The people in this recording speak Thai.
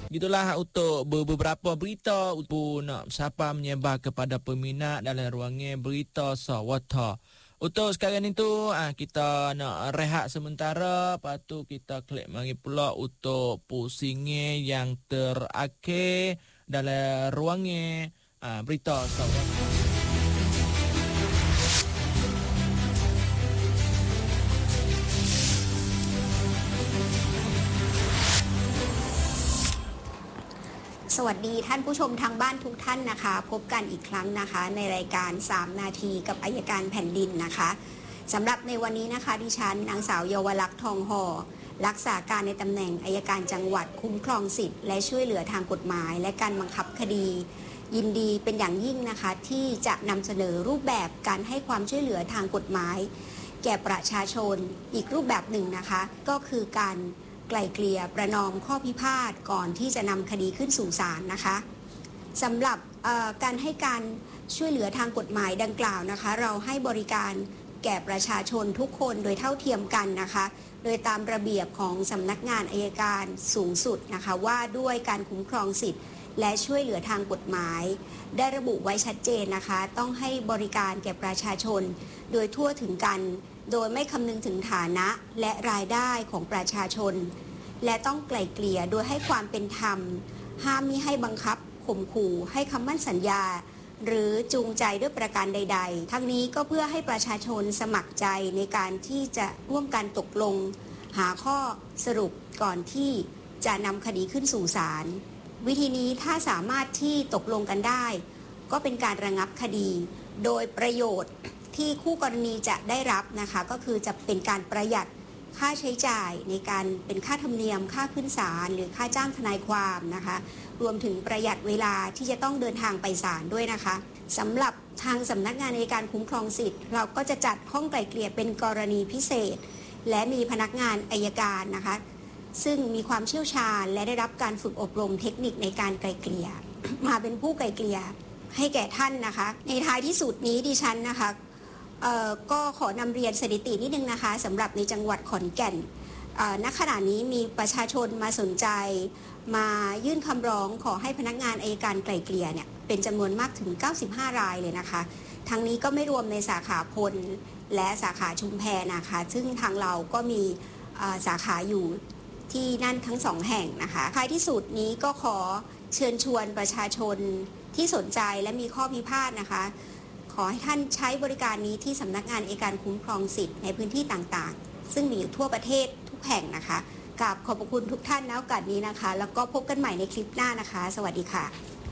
Itulah untuk beberapa berita untuk nak siapa menyebar kepada peminat dalam ruangan berita Sawata. Untuk sekarang itu kita nak rehat sementara, lepas tu kita klik mari pula untuk pusingnya yang terakhir dalam ruangan berita Sawata. สวัสดีท่านผู้ชมทางบ้านทุกท่านนะคะพบกันอีกครั้งนะคะในรายการ3นาทีกับอัยการแผ่นดินนะคะสำหรับในวันนี้นะคะดิฉันนางสาวเยาวลักษณ์ทองห่อรักษาการในตำแหน่งอัยการจังหวัดคุ้มครองสิทธิ์และช่วยเหลือทางกฎหมายและการบังคับคดียินดีเป็นอย่างยิ่งนะคะที่จะนำเสนอรูปแบบการให้ความช่วยเหลือทางกฎหมายแก่ประชาชนอีกรูปแบบหนึ่งนะคะก็คือการไกล่เกลี่ยประนอมข้อพิพาทก่อนที่จะนำคดีขึ้นสู่ศาลนะคะสำหรับการให้การช่วยเหลือทางกฎหมายดังกล่าวนะคะเราให้บริการแก่ประชาชนทุกคนโดยเท่าเทียมกันนะคะโดยตามระเบียบของสำนักงานอัยการสูงสุดนะคะว่าด้วยการคุ้มครองสิทธิ์และช่วยเหลือทางกฎหมายได้ระบุไว้ชัดเจนนะคะต้องให้บริการแก่ประชาชนโดยทั่วถึงกันโดยไม่คำนึงถึงฐานะและรายได้ของประชาชนและต้องไกล่เกลี่ยโดยให้ความเป็นธรรมห้ามมิให้บังคับข่มขู่ให้คำมั่นสัญญาหรือจูงใจด้วยประการใดๆทั้งนี้ก็เพื่อให้ประชาชนสมัครใจในการที่จะร่วมกันตกลงหาข้อสรุปก่อนที่จะนำคดีขึ้นสู่ศาลวิธีนี้ถ้าสามารถที่ตกลงกันได้ก็เป็นการระงับคดีโดยประโยชน์ที่คู่กรณีจะได้รับนะคะก็คือจะเป็นการประหยัดค่าใช้จ่ายในการเป็นค่าธรรมเนียมค่าขึ้นศาลหรือค่าจ้างทนายความนะคะรวมถึงประหยัดเวลาที่จะต้องเดินทางไปศาลด้วยนะคะสำหรับทางสำนักงานอัยการคุ้มครองสิทธิ์เราก็จะจัดห้องไกล่เกลี่ยเป็นกรณีพิเศษและมีพนักงานอัยการนะคะซึ่งมีความเชี่ยวชาญและได้รับการฝึกอบรมเทคนิคในการไกล่เกลี่ย มาเป็นผู้ไกล่เกลี่ยให้แก่ท่านนะคะในท้ายที่สุดนี้ดิฉันนะคะก็ขอนำเรียนสถิตินิดนึงนะคะสำหรับในจังหวัดขอนแก่นณขณะนี้มีประชาชนมาสนใจมายื่นคำร้องขอให้พนักงานอัยการไกล่เกลี่ยเนี่ยเป็นจำนวนมากถึง95รายเลยนะคะทั้งนี้ก็ไม่รวมในสาขาพลและสาขาชุมแพนะคะซึ่งทางเราก็มีสาขาอยู่ที่นั่นทั้ง2แห่งนะคะท้ายที่สุดนี้ก็ขอเชิญชวนประชาชนที่สนใจและมีข้อพิพาทนะคะขอให้ท่านใช้บริการนี้ที่สำนักงานอัยการคุ้มครองสิทธิ์ในพื้นที่ต่างๆซึ่งมีอยู่ทั่วประเทศทุกแห่งนะคะกราบขอบพระคุณทุกท่านณโอกาสนี้นะคะแล้วก็พบกันใหม่ในคลิปหน้านะคะสวัสดีค่ะ